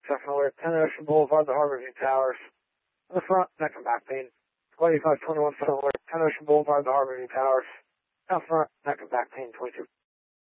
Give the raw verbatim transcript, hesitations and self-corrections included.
second alert, ten Ocean Boulevard, the Harborview Towers. In the front, neck and back pain. eighty-five twenty-one, second alert, ten Ocean Boulevard, the Harborview Towers. Out front, neck and back pain, twenty-two.